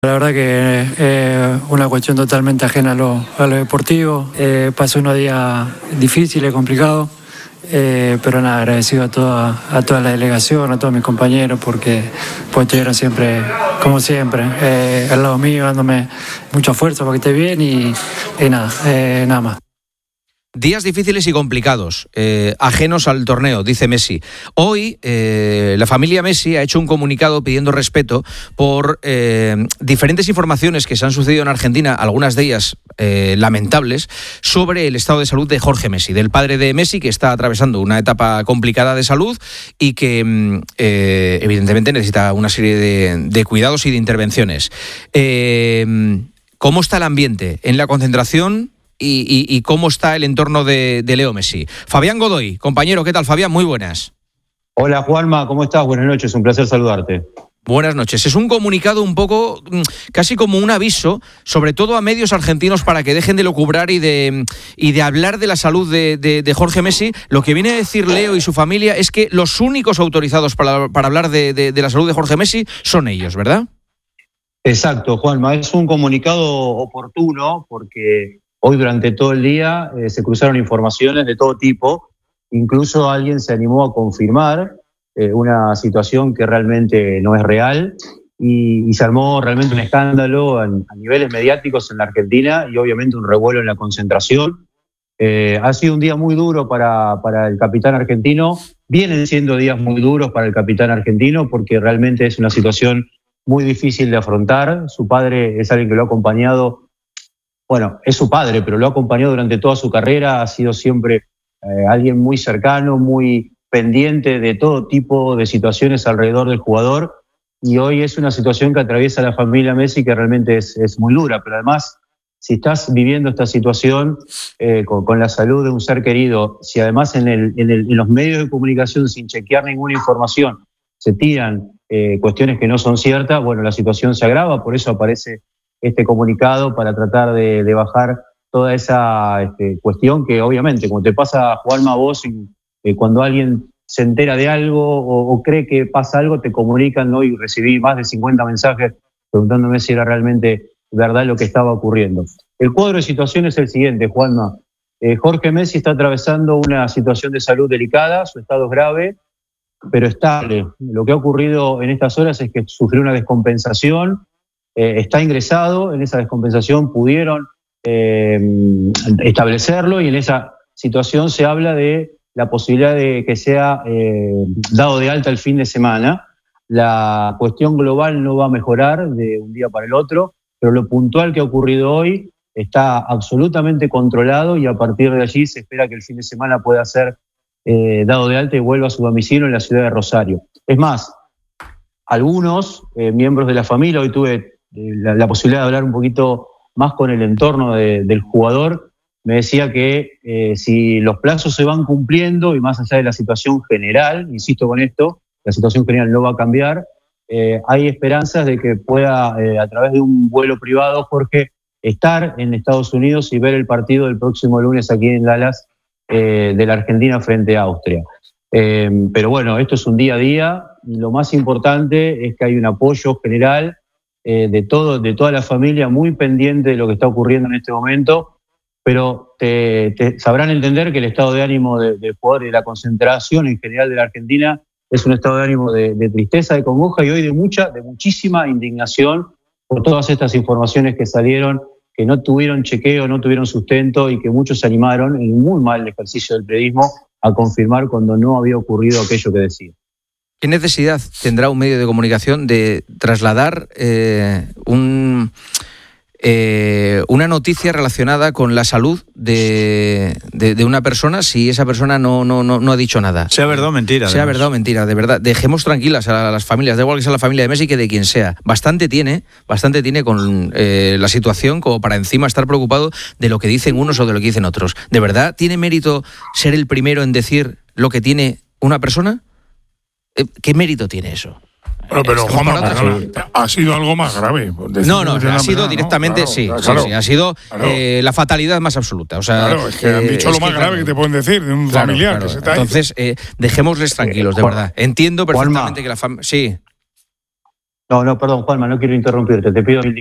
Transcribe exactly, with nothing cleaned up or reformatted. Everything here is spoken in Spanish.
La verdad que es eh, una cuestión totalmente ajena a lo, a lo deportivo. Eh, pasé unos días difíciles, complicados, eh, pero nada, agradecido a toda, a toda la delegación, a todos mis compañeros, porque pues, estuvieron siempre, como siempre, eh, al lado mío, dándome mucha fuerza para que esté bien y, y nada, eh, nada más. Días difíciles y complicados, eh, ajenos al torneo, dice Messi. Hoy eh, la familia Messi ha hecho un comunicado pidiendo respeto por eh, diferentes informaciones que se han sucedido en Argentina, algunas de ellas eh, lamentables, sobre el estado de salud de Jorge Messi, del padre de Messi, que está atravesando una etapa complicada de salud y que eh, evidentemente necesita una serie de, de cuidados y de intervenciones. Eh, ¿Cómo está el ambiente en la concentración? Y, y, y cómo está el entorno de, de Leo Messi. Fabián Godoy, compañero, ¿qué tal, Fabián? Muy buenas. Hola, Juanma, ¿cómo estás? Buenas noches, un placer saludarte. Buenas noches. Es un comunicado un poco, casi como un aviso, sobre todo a medios argentinos para que dejen de lucubrar y de, y de hablar de la salud de, de, de Jorge Messi. Lo que viene a decir Leo y su familia es que los únicos autorizados para, para hablar de, de, de la salud de Jorge Messi son ellos, ¿verdad? Exacto, Juanma. Es un comunicado oportuno porque hoy durante todo el día eh, se cruzaron informaciones de todo tipo, incluso alguien se animó a confirmar eh, una situación que realmente no es real y, y se armó realmente un escándalo a, a niveles mediáticos en la Argentina y obviamente un revuelo en la concentración. Eh, ha sido un día muy duro para, para el capitán argentino, vienen siendo días muy duros para el capitán argentino porque realmente es una situación muy difícil de afrontar. Su padre es alguien que lo ha acompañado. Bueno, es su padre, pero lo ha acompañado durante toda su carrera, ha sido siempre eh, alguien muy cercano, muy pendiente de todo tipo de situaciones alrededor del jugador y hoy es una situación que atraviesa la familia Messi que realmente es, es muy dura, pero además, si estás viviendo esta situación eh, con, con la salud de un ser querido, si además en, el, en, el, en los medios de comunicación sin chequear ninguna información se tiran eh, cuestiones que no son ciertas, bueno, la situación se agrava, por eso aparece este comunicado para tratar de, de bajar toda esa este, cuestión que obviamente, como te pasa, Juanma, a vos, eh, cuando alguien se entera de algo o, o cree que pasa algo, te comunican, ¿no? Y recibí más de cincuenta mensajes preguntándome si era realmente verdad lo que estaba ocurriendo. El cuadro de situación es el siguiente, Juanma. Eh, Jorge Messi está atravesando una situación de salud delicada, su estado es grave, pero estable. Lo que ha ocurrido en estas horas es que sufrió una descompensación. Eh, está ingresado, en esa descompensación pudieron eh, establecerlo y en esa situación se habla de la posibilidad de que sea eh, dado de alta el fin de semana. La cuestión global no va a mejorar de un día para el otro, pero lo puntual que ha ocurrido hoy está absolutamente controlado y a partir de allí se espera que el fin de semana pueda ser eh, dado de alta y vuelva a su domicilio en la ciudad de Rosario. Es más, algunos eh, miembros de la familia, hoy tuve La, la posibilidad de hablar un poquito más con el entorno de, del jugador, me decía que eh, si los plazos se van cumpliendo y más allá de la situación general, insisto con esto, la situación general no va a cambiar, eh, hay esperanzas de que pueda, eh, a través de un vuelo privado, Jorge, estar en Estados Unidos y ver el partido del próximo lunes aquí en Dallas eh, de la Argentina frente a Austria. Eh, pero bueno, esto es un día a día y lo más importante es que hay un apoyo general Eh, de todo, de toda la familia, muy pendiente de lo que está ocurriendo en este momento, pero te, te sabrán entender que el estado de ánimo del de jugador y de la concentración en general de la Argentina es un estado de ánimo de, de tristeza, de congoja y hoy de mucha, de muchísima indignación por todas estas informaciones que salieron, que no tuvieron chequeo, no tuvieron sustento y que muchos se animaron en un muy mal ejercicio del periodismo a confirmar cuando no había ocurrido aquello que decía. ¿Qué necesidad tendrá un medio de comunicación de trasladar eh, un, eh, una noticia relacionada con la salud de, de, de una persona si esa persona no, no, no, no ha dicho nada? Sea verdad o mentira. Sea además. verdad o mentira, de verdad. Dejemos tranquilas a las familias, da igual que sea la familia de Messi que de quien sea. Bastante tiene, bastante tiene con eh, la situación como para encima estar preocupado de lo que dicen unos o de lo que dicen otros. ¿De verdad tiene mérito ser el primero en decir lo que tiene una persona? ¿Qué mérito tiene eso? Bueno, pero Juanma, ha sido algo más grave. No, no, ha sido directamente, ¿no? Claro, sí, claro, sí, sí, ha sido claro. eh, la fatalidad más absoluta. O sea, claro, es que eh, han dicho lo más que, grave claro, que te pueden decir de un claro, familiar claro. que se está ahí. Entonces, eh, dejémosles tranquilos, de verdad. Entiendo perfectamente Juanma, que la familia... Sí. No, no, perdón, Juanma, no quiero interrumpirte, te pido mil